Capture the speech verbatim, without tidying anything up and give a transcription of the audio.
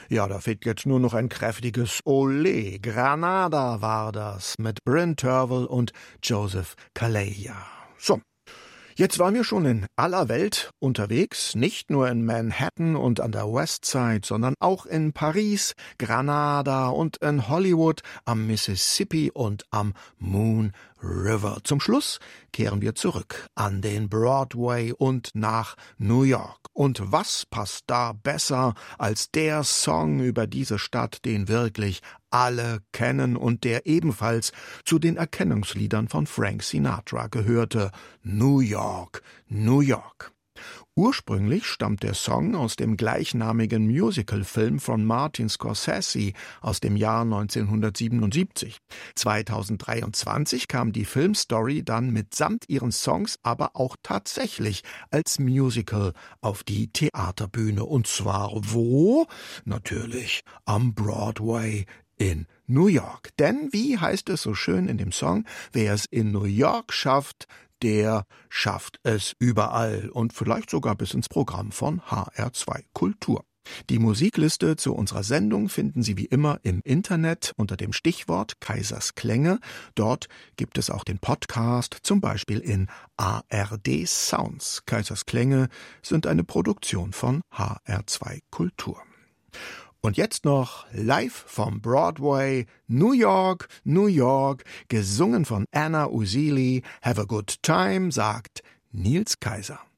Ja, da fehlt jetzt nur noch ein kräftiges Olé. Granada war das mit Bryn Tervel und Joseph Calleja. So. Jetzt waren wir schon in aller Welt unterwegs, nicht nur in Manhattan und an der Westside, sondern auch in Paris, Granada und in Hollywood, am Mississippi und am Moon River. Zum Schluss kehren wir zurück an den Broadway und nach New York. Und was passt da besser als der Song über diese Stadt, den wirklich alle kennen und der ebenfalls zu den Erkennungsliedern von Frank Sinatra gehörte: New York, New York. Ursprünglich stammt der Song aus dem gleichnamigen Musicalfilm von Martin Scorsese aus dem Jahr neunzehnhundertsiebenundsiebzig. zweitausenddreiundzwanzig kam die Filmstory dann mitsamt ihren Songs aber auch tatsächlich als Musical auf die Theaterbühne. Und zwar wo? Natürlich am Broadway in New York. Denn, wie heißt es so schön in dem Song, wer es in New York schafft, der schafft es überall und vielleicht sogar bis ins Programm von H R zwei Kultur. Die Musikliste zu unserer Sendung finden Sie wie immer im Internet unter dem Stichwort Kaisers Klänge. Dort gibt es auch den Podcast, zum Beispiel in A R D Sounds. Kaisers Klänge sind eine Produktion von H R zwei Kultur. Und jetzt noch live vom Broadway, New York, New York, gesungen von Anna Usili. Have a good time, sagt Nils Kaiser.